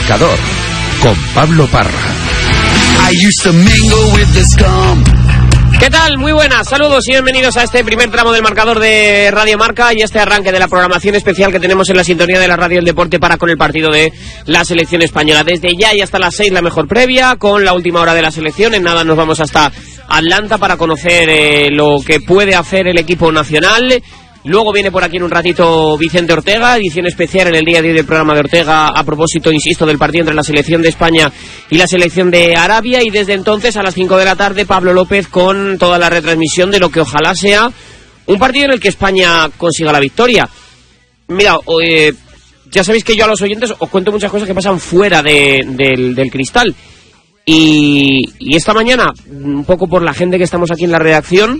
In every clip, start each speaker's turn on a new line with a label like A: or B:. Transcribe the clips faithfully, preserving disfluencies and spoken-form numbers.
A: Marcador con Pablo Parra.
B: ¿Qué tal? Muy buenas, saludos y bienvenidos a este primer tramo del marcador de Radio Marca y este arranque de la programación especial que tenemos en la sintonía de la Radio del Deporte para con el partido de la selección española. Desde ya y hasta las seis la mejor previa, con la última hora de la selección. En nada nos vamos hasta Atlanta para conocer eh, lo que puede hacer el equipo nacional. Luego viene por aquí en un ratito Vicente Ortega, edición especial en el día de hoy del programa de Ortega, a propósito, insisto, del partido entre la selección de España y la selección de Arabia. Y desde entonces, a las cinco de la tarde, Pablo López con toda la retransmisión de lo que ojalá sea un partido en el que España consiga la victoria. Mira, eh, ya sabéis que yo a los oyentes os cuento muchas cosas que pasan fuera de, del, del cristal. Y, y esta mañana, un poco por la gente que estamos aquí en la redacción,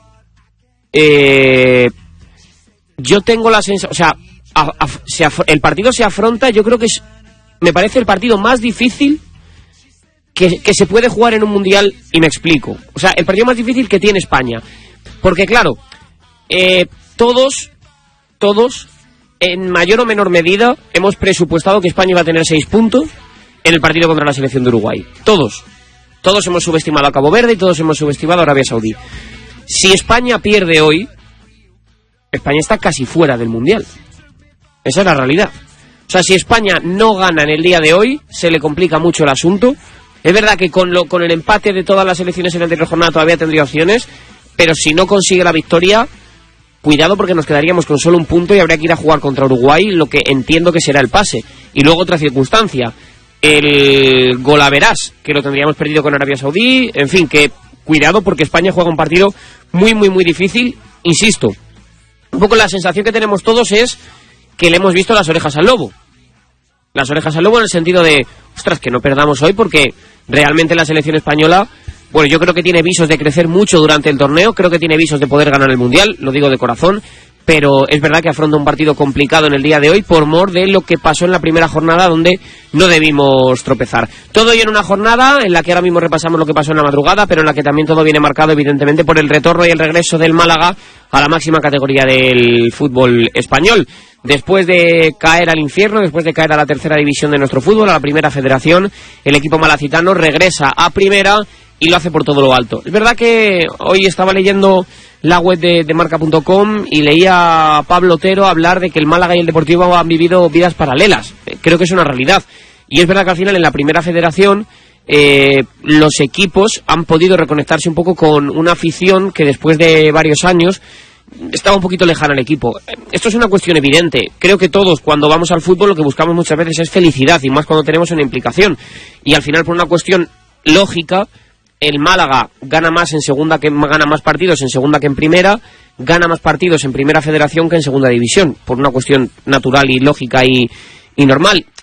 B: eh... yo tengo la sensación, o sea, a, a, se af- el partido se afronta, yo creo que es, me parece el partido más difícil que, que se puede jugar en un mundial, y me explico. O sea, el partido más difícil que tiene España. Porque claro, eh, todos, todos, en mayor o menor medida, hemos presupuestado que España iba a tener seis puntos en el partido contra la selección de Uruguay. Todos. Todos hemos subestimado a Cabo Verde y todos hemos subestimado a Arabia Saudí. Si España pierde hoy, España está casi fuera del Mundial. Esa es la realidad. O sea, si España no gana en el día de hoy, se le complica mucho el asunto. Es verdad que con, lo, con el empate de todas las selecciones en la anterior jornada todavía tendría opciones, pero si no consigue la victoria, cuidado, porque nos quedaríamos con solo un punto y habría que ir a jugar contra Uruguay, lo que entiendo que será el pase. Y luego otra circunstancia, el golaverás, que lo tendríamos perdido con Arabia Saudí. En fin, que cuidado, porque España juega un partido muy, muy, muy difícil. Insisto, un poco la sensación que tenemos todos es que le hemos visto las orejas al lobo. Las orejas al lobo en el sentido de, ostras, que no perdamos hoy, porque realmente la selección española, bueno, yo creo que tiene visos de crecer mucho durante el torneo, creo que tiene visos de poder ganar el Mundial, lo digo de corazón, pero es verdad que afronta un partido complicado en el día de hoy por mor de lo que pasó en la primera jornada, donde no debimos tropezar. Todo ello en una jornada en la que ahora mismo repasamos lo que pasó en la madrugada, pero en la que también todo viene marcado evidentemente por el retorno y el regreso del Málaga a la máxima categoría del fútbol español. Después de caer al infierno, después de caer a la tercera división de nuestro fútbol, a la primera federación, el equipo malacitano regresa a primera y lo hace por todo lo alto. Es verdad que hoy estaba leyendo la web de, de marca punto com y leía a Pablo Otero hablar de que el Málaga y el Deportivo han vivido vidas paralelas. Creo que es una realidad. Y es verdad que al final en la primera federación eh, los equipos han podido reconectarse un poco con una afición que después de varios años estaba un poquito lejana al equipo. Esto es una cuestión evidente. Creo que todos, cuando vamos al fútbol, lo que buscamos muchas veces es felicidad, y más cuando tenemos una implicación. Y al final, por una cuestión lógica, el Málaga gana más en segunda, que gana más partidos en segunda que en primera, gana más partidos en primera federación que en segunda división, por una cuestión natural y lógica y, y normal.